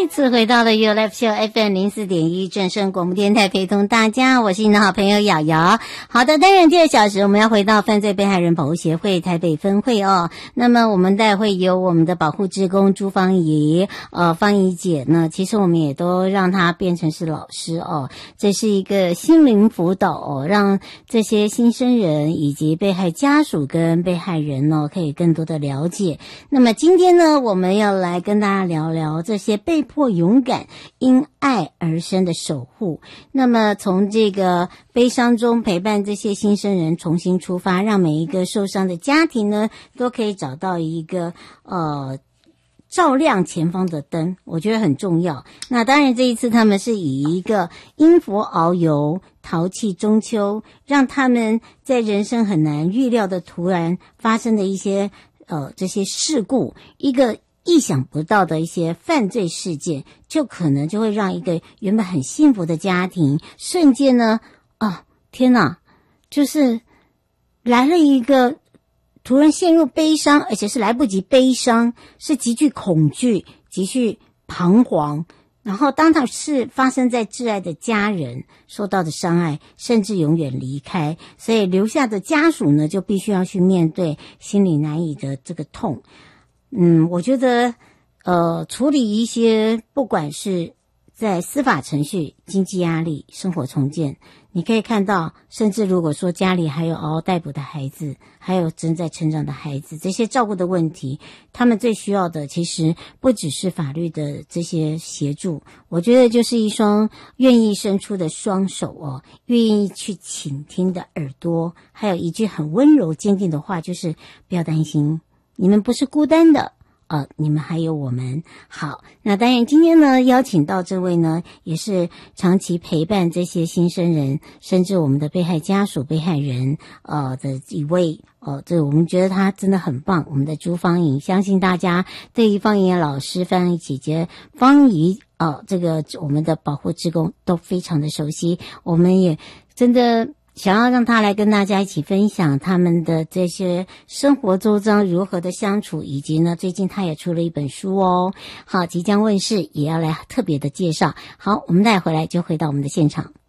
次回到了 You Live Show FM 04.1正声广播电台，陪同大家，我是你的好朋友瑶瑶。好的，当然第2小时我们要回到犯罪被害人保护协会台北分会哦。那么我们待会有我们的保护志工朱芳怡，芳怡姐呢，其实我们也都让她变成是老师哦。这是一个心灵辅导哦，让这些新生人以及被害家属跟被害人哦，可以更多的了解。那么今天呢，我们要来跟大家聊聊这些被迫勇敢因爱而生的守护。那么从这个悲伤中陪伴这些新生人重新出发，让每一个受伤的家庭呢都可以找到一个照亮前方的灯，我觉得很重要。那当然这一次他们是以一个因佛遨游淘气中秋，让他们在人生很难预料的突然发生的一些这些事故，一个意想不到的一些犯罪事件，就可能就会让一个原本很幸福的家庭瞬间呢，天哪，就是来了一个突然陷入悲伤，而且是来不及悲伤，是极具恐惧、极具彷徨。然后当它是发生在挚爱的家人受到的伤害，甚至永远离开，所以留下的家属呢，就必须要去面对心里难以的这个痛。我觉得处理一些不管是在司法程序、经济压力、生活重建，你可以看到，甚至如果说家里还有嗷嗷待哺的孩子，还有正在成长的孩子，这些照顾的问题，他们最需要的其实不只是法律的这些协助，我觉得就是一双愿意伸出的双手哦，愿意去倾听的耳朵，还有一句很温柔坚定的话，就是不要担心，你们不是孤单的。你们还有我们。好，那当然今天呢邀请到这位呢也是长期陪伴这些新生人，甚至我们的被害家属、被害人的一位这我们觉得他真的很棒，我们的朱芳怡，相信大家对于芳怡老师、芳怡姐姐、芳怡这个我们的保护志工都非常的熟悉，我们也真的想要让他来跟大家一起分享他们的这些生活周遭如何的相处，以及呢最近他也出了一本书哦，好，即将问世，也要来特别的介绍。好，我们待会回来就回到我们的现场。